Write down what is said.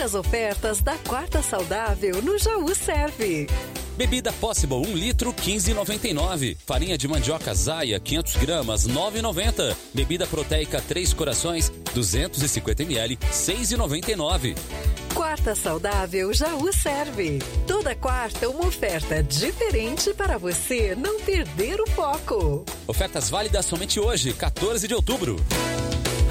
as ofertas da quarta saudável no Jaú Serve. Bebida Possible 1 litro 15,99. Farinha de mandioca Zaya 500 gramas 9,90. Bebida proteica 3 corações 250 ml 6,99. Quarta saudável Jaú Serve. Toda quarta uma oferta diferente para você não perder o foco. Ofertas válidas somente hoje, 14 de outubro.